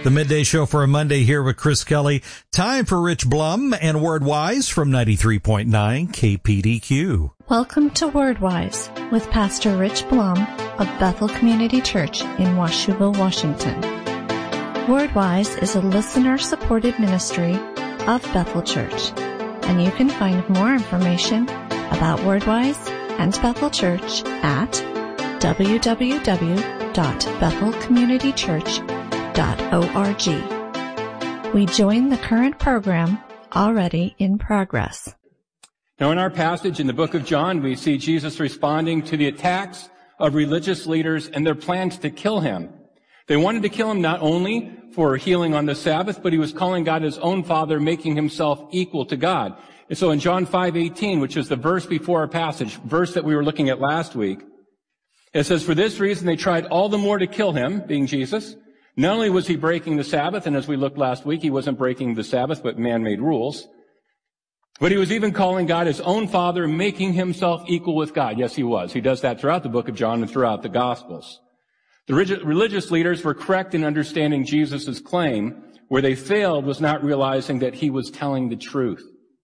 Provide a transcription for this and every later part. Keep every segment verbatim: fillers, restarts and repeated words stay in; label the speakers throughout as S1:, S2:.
S1: The midday show for a Monday here with Chris Kelly. Time for Rich Blum and Wordwise from ninety-three point nine K P D Q.
S2: Welcome to Wordwise with Pastor Rich Blum of Bethel Community Church in Washougal, Washington. Wordwise is a listener-supported ministry of Bethel Church, and you can find more information about Wordwise and Bethel Church at w w w dot bethel community church dot org. We join the current program already in progress.
S3: Now, in our passage in the book of John, we see Jesus responding to the attacks of religious leaders and their plans to kill him. They wanted to kill him not only for healing on the Sabbath, but he was calling God his own Father, making himself equal to God. And so in John five eighteen, which is the verse before our passage, verse that we were looking at last week, it says, "For this reason they tried all the more to kill him," being Jesus. Not only was he breaking the Sabbath, and as we looked last week, he wasn't breaking the Sabbath, but man-made rules, but he was even calling God his own Father, making himself equal with God. Yes, he was. He does that throughout the book of John and throughout the Gospels. The religious leaders were correct in understanding Jesus' claim. Where they failed was not realizing that he was telling the truth.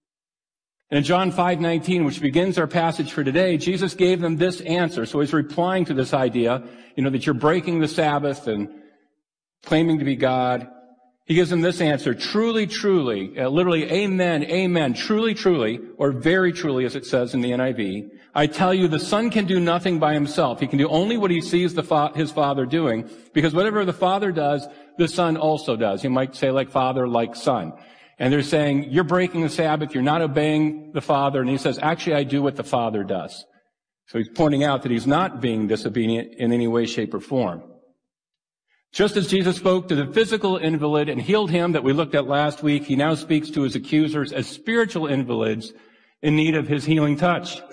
S3: And in John five nineteen, which begins our passage for today, Jesus gave them this answer. So he's replying to this idea, you know, that you're breaking the Sabbath and claiming to be God. He gives them this answer: truly, truly, uh, literally, amen, amen, truly, truly, or very truly, as it says in the N I V, I tell you, the Son can do nothing by himself. He can do only what he sees the fa- his Father doing, because whatever the Father does, the Son also does. You might say like Father, like Son. And they're saying, you're breaking the Sabbath, you're not obeying the Father. And he says, actually, I do what the Father does. So he's pointing out that he's not being disobedient in any way, shape, or form. Just as Jesus spoke to the physical invalid and healed him that we looked at last week, he now speaks to his accusers as spiritual invalids in need of his healing touch.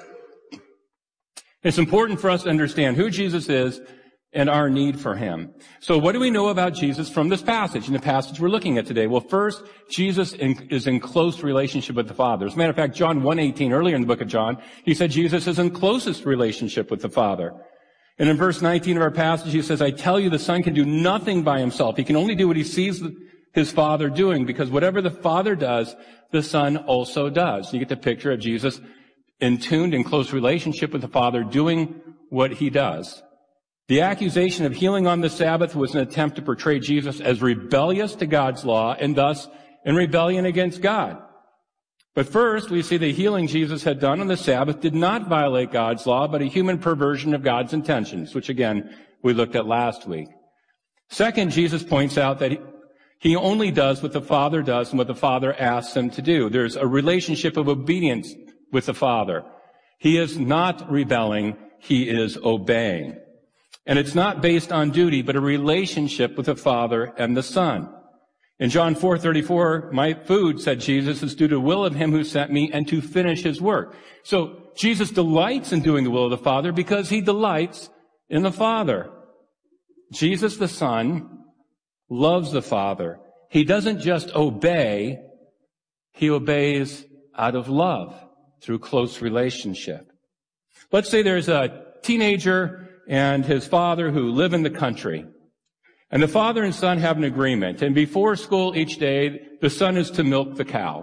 S3: It's important for us to understand who Jesus is and our need for him. So what do we know about Jesus from this passage, in the passage we're looking at today? Well, first, Jesus in, is in close relationship with the Father. As a matter of fact, John one eighteen, earlier in the book of John, he said Jesus is in closest relationship with the Father. And in verse nineteen of our passage, he says, I tell you, the Son can do nothing by himself. He can only do what he sees his Father doing, because whatever the Father does, the Son also does. You get the picture of Jesus in tuned in close relationship with the Father, doing what he does. The accusation of healing on the Sabbath was an attempt to portray Jesus as rebellious to God's law and thus in rebellion against God. But first, we see the healing Jesus had done on the Sabbath did not violate God's law, but a human perversion of God's intentions, which again, we looked at last week. Second, Jesus points out that he only does what the Father does and what the Father asks him to do. There's a relationship of obedience with the Father. He is not rebelling, he is obeying. And it's not based on duty, but a relationship with the Father and the Son. In John four thirty-four, my food, said Jesus, is due to the will of him who sent me and to finish his work. So Jesus delights in doing the will of the Father because he delights in the Father. Jesus the Son loves the Father. He doesn't just obey, he obeys out of love through close relationship. Let's say there's a teenager and his father who live in the country. And the father and son have an agreement. And before school each day, the son is to milk the cow.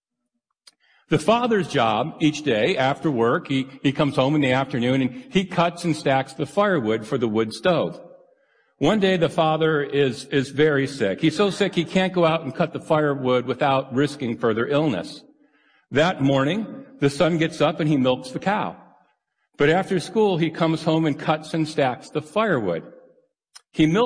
S3: The father's job each day after work, he, he comes home in the afternoon and he cuts and stacks the firewood for the wood stove. One day the father is, is very sick. He's so sick he can't go out and cut the firewood without risking further illness. That morning, the son gets up and he milks the cow. But after school, he comes home and cuts and stacks the firewood. He milks